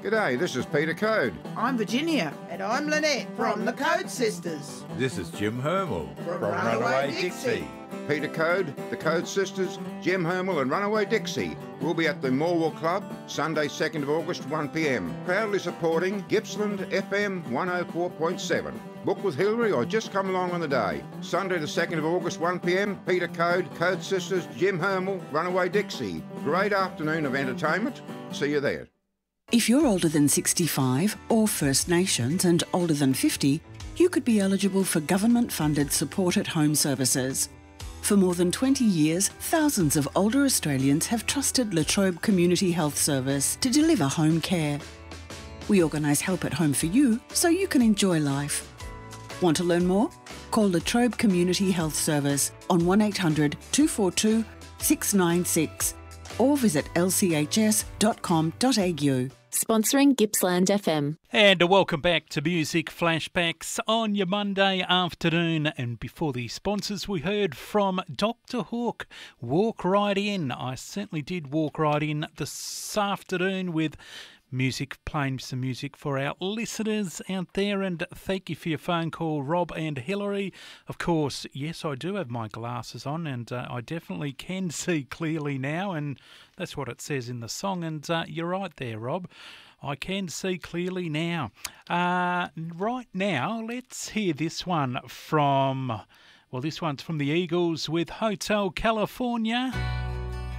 G'day, this is Peter Code. I'm Virginia. And I'm Lynette from the Code Sisters. This is Jim Hermel from Runaway Dixie. Peter Code, the Code Sisters, Jim Hermel and Runaway Dixie will be at the Morwell Club Sunday 2nd of August 1pm, proudly supporting Gippsland FM 104.7. Book with Hillary or just come along on the day. Sunday the 2nd of August 1pm, Peter Code, Code Sisters, Jim Hermel, Runaway Dixie. Great afternoon of entertainment. See you there. If you're older than 65 or First Nations and older than 50, you could be eligible for government-funded support at home services. For more than 20 years, thousands of older Australians have trusted La Trobe Community Health Service to deliver home care. We organise help at home for you so you can enjoy life. Want to learn more? Call La Trobe Community Health Service on 1800 242 696 or visit lchs.com.au. Sponsoring Gippsland FM. And welcome back to Music Flashbacks on your Monday afternoon. And before the sponsors, we heard from Dr. Hook, Walk Right In. I certainly did walk right in this afternoon with music, playing some music for our listeners out there. And thank you for your phone call, Rob and Hillary. Of course, yes, I do have my glasses on and I definitely can see clearly now. And that's what it says in the song. And you're right there, Rob. I can see clearly now. Right now, let's hear this one from, well, this one's from the Eagles with Hotel California.